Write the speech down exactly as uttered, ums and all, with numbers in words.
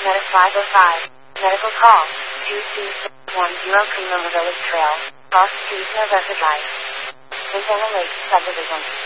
Medic five oh five. Medical call. two two six one zero Creamer Village Trail. Lost Street, November Drive. Ventana Lake Subdivision.